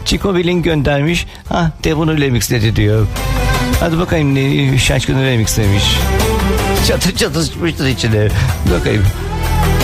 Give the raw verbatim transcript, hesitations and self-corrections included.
Chico Billing göndermiş. Ha Devon'u remixledi diyor. Hadi bakayım ne şaşkını remixlemiş. Çatır çatır çıkmıştır içine. Bakayım.